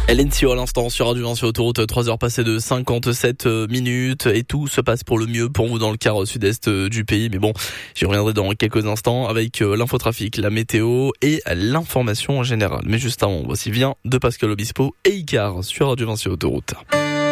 LNCO à l'instant sur Radio 1 sur Autoroute, 3h passées de 57 minutes et tout se passe pour le mieux pour vous dans le quart sud-est du pays. Mais bon, j'y reviendrai dans quelques instants avec l'infotrafic, la météo et l'information en général. Mais juste avant, voici Viens de Pascal Obispo et Icar sur Radio 1 sur Autoroute.